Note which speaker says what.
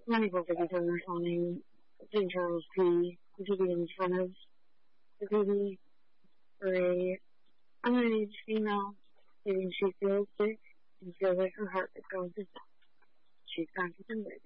Speaker 1: medical visitors responding to Charles P. to be in front of the baby for a underage female, stating she feels sick and feels like her heart is going to stop. She's back with the